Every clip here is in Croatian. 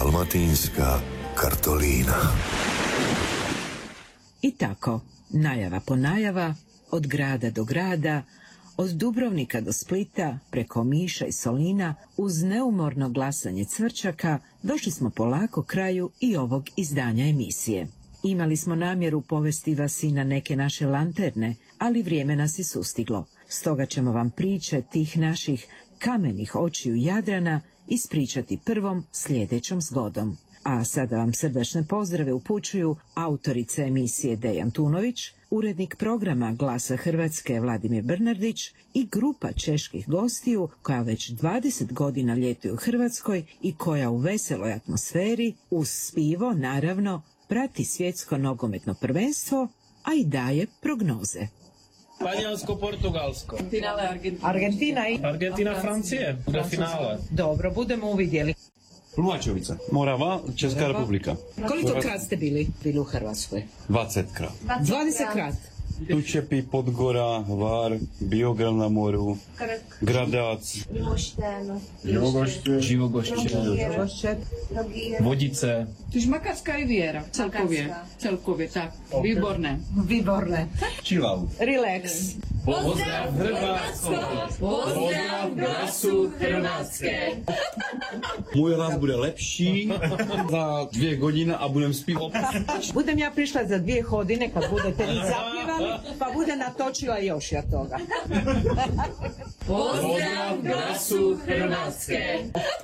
Dalmatinska kartolina. I tako, najava po najava, od grada do grada, od Dubrovnika do Splita, preko Omiša i Solina, uz neumorno glasanje cvrčaka, došli smo polako kraju i ovog izdanja emisije. Imali smo namjeru povesti vas i na neke naše lanterne, ali vrijeme nas je sustiglo. Stoga ćemo vam priče tih naših kamenih očiju Jadrana ispričati prvom sljedećom zgodom. A sada vam srdačne pozdrave upućuju autorica emisije Dejan Tunović, urednik programa Glasa Hrvatske Vladimir Brnardić i grupa čeških gostiju koja već 20 godina ljetuje u Hrvatskoj i koja u veseloj atmosferi, uz pivo naravno, prati svjetsko nogometno prvenstvo, a i daje prognoze. Španjolsko-portugalsko. Finale Argentina i... Argentina Francije. Do finale. Dobro, budemo uvidjeli. Lumačevica, Morava, Česká republika. Koliko krat ste bili u Hrvatskoj? 20 krat. 20 krat. Tučepi, Podgora, Hvar, Biograd na moru, Gradac, Živogošće, Vodice. Makarska rivijera, celkovje, tak. Viborne. Čilau. Relax. Pozdrav Hrvatsko! Pozdrav glasu Hrvatske! Můj hlas bude lepší za 2 godine a budem zpívat. Budem ja prišla za 2 godine kad budete vi zapjevali, pa bude natočila još ja toga. Pozdrav glasu Hrvatske!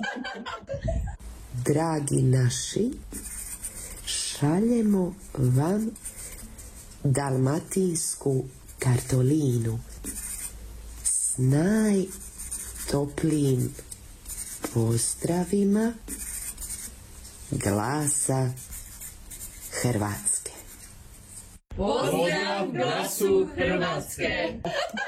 Dragi naši, šaljemo vam dalmatinsku kartolinu s najtoplijim pozdravima Glasa Hrvatske. Pozdrav glasu Hrvatske!